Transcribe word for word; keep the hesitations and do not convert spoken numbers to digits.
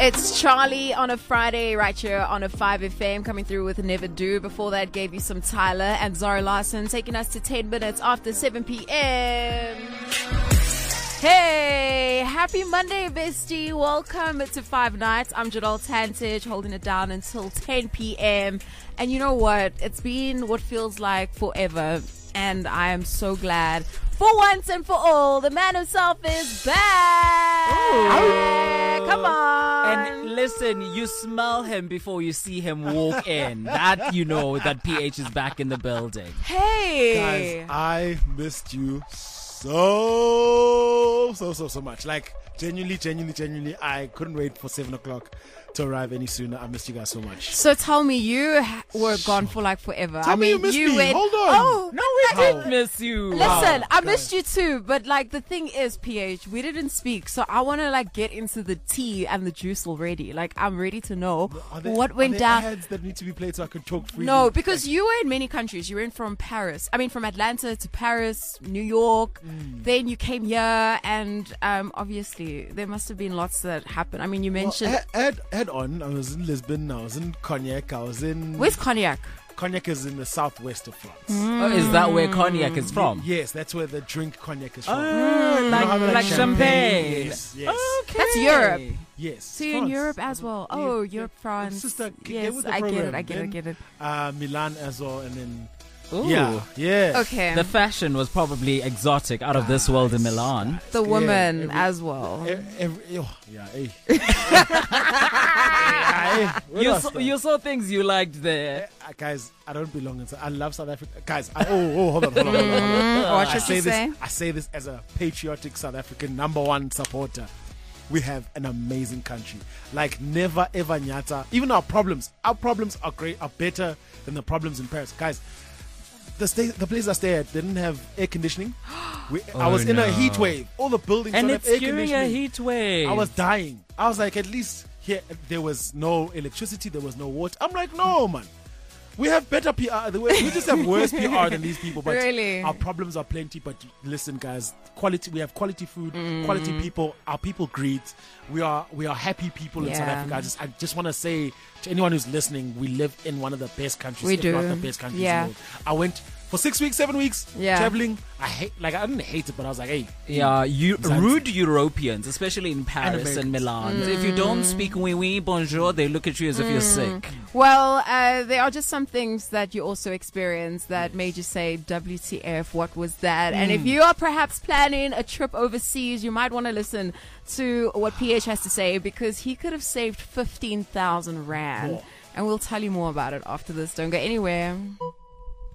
It's Charlie on a Friday right here on a five F M coming through with Never Do. Before that, gave you some Tyler and Zara Larson taking us to ten minutes after seven p.m. Hey, happy Monday, bestie. Welcome to Five Nights. I'm Jadal Tantich, holding it down until ten p.m. And you know what? It's been what feels like forever. And I am so glad for once and for all, the man himself is back. Ooh. Come on. And listen, you smell him before you see him walk in. That you know that P H is back in the building. Hey. Guys, I missed you so, so, so, so much. Like, genuinely, genuinely, genuinely, I couldn't wait for seven o'clock to arrive any sooner. I missed you guys so much. So tell me, you ha- were gone for like forever. Tell I me mean, you missed you me. went, Hold on. Oh, No, we How? did miss you. listen, Wow, I guys. missed you too, but like the thing is, P H, we didn't speak, so I want to like get into the tea and the juice already. Like, I'm ready to know Are there, what went are there down. ads that need to be played so I can talk freely? No, because you were in many countries. You went from Paris. I mean, from Atlanta to Paris, New York. Mm. Then you came here, and um, obviously there must have been lots that happened. I mean, you Well, mentioned add, add, add on. I was in Lisbon. I was in Cognac. I was in. where's Cognac? Cognac is in the southwest of France. Mm. Oh, is that where cognac is from? Yes, that's where the drink Cognac is from. Oh, You know like, how they like champagne. Yes, yes, Okay. That's Europe. yes. So you're in France. Europe as well. Yeah, Oh, yeah. Europe, France. Sister, get yes, with the I get it. program. I get it. I Then, get it. Uh, Milan as well, and then Ooh. yeah, yeah. Okay. The fashion was probably exotic, out of this world in Milan. The Yeah, woman every- as well. E- Every, oh, yeah, hey. Yeah, hey. Where You do I saw, start? you saw things you liked there. Uh, guys, I don't belong in. I love South Africa, guys. I, oh, oh, hold on, hold on, hold on. Hold on. Mm, what I should say you this. say? I say this as a patriotic South African number one supporter. We have an amazing country. Like never ever nyata. Even our problems, our problems are great, are better than the problems in Paris, guys. The stay, the place I stay at didn't have air conditioning. We, I Oh, was in a no. heat wave. All the buildings And don't it's have air during a conditioning. heat wave. I was dying. I was like, at least here there was no electricity, there was no water. I'm like, no, man. We have better P R. We we just have worse P R than these people. But Really? our problems are plenty. But listen, guys, quality. We have quality food, quality people. Our people greet. We are we are happy people in South Yeah. Africa. I just I just want to say to anyone who's listening, we live in one of the best countries. We if do. not the best countries Yeah. in the world. I went for six weeks, seven weeks, Yeah. traveling. I hate like I didn't hate it, but I was like, hey, Yeah, you, Exactly. rude Europeans, especially in Paris and, Americans. Milan. If you don't speak oui oui bonjour, they look at you as if you're sick. Well, uh, there are just some things that you also experienced that made you say, W T F, what was that? And if you are perhaps planning a trip overseas, you might want to listen to what P H has to say, because he could have saved fifteen thousand rand. Whoa. And we'll tell you more about it after this. Don't go anywhere.